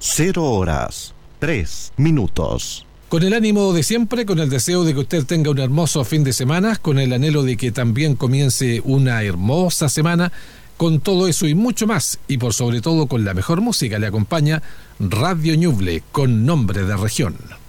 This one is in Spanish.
0:03. Con el ánimo de siempre, con el deseo de que usted tenga un hermoso fin de semana, con el anhelo de que también comience una hermosa semana, con todo eso y mucho más, y por sobre todo con la mejor música, le acompaña Radio Ñuble, con nombre de región.